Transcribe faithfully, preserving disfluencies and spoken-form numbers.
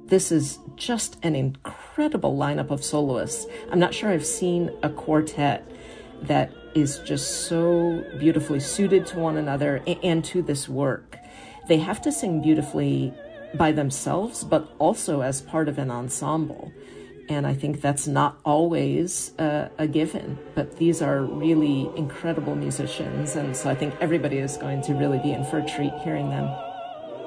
this is just an incredible lineup of soloists. I'm not sure I've seen a quartet that is just so beautifully suited to one another and to this work. They have to sing beautifully by themselves, but also as part of an ensemble. And I think that's not always uh, a given, but these are really incredible musicians. And so I think everybody is going to really be in for a treat hearing them.